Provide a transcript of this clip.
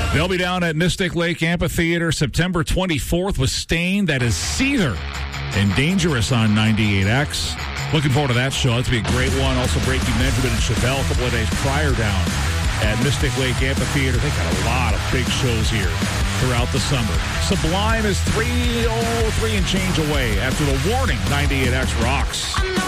They'll be down at Mystic Lake Amphitheater September 24th with Stain. That is Seether and Dangerous on 98X. Looking forward to that show. That's going to be a great one. Also, Breaking Benjamin and Chevelle a couple of days prior down at Mystic Lake Amphitheater. They got a lot of big shows here throughout the summer. Sublime is 3 and change away after the warning. 98X rocks.